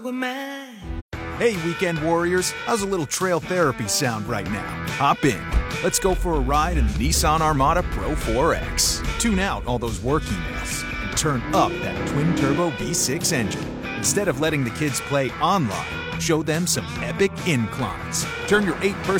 Hey, weekend warriors, how's a little trail therapy sound right now? Hop in. Let's go for a ride in the Nissan Armada Pro 4X. Tune out all those work emails and turn up that twin-turbo V6 engine. Instead of letting the kids play online, show them some epic inclines. Turn your 8-person